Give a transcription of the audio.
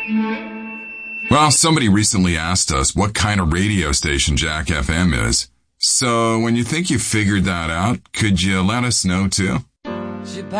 Well, somebody recently asked us what kind of radio station Jack FM is. So when you think you figured that out, could you let us know too?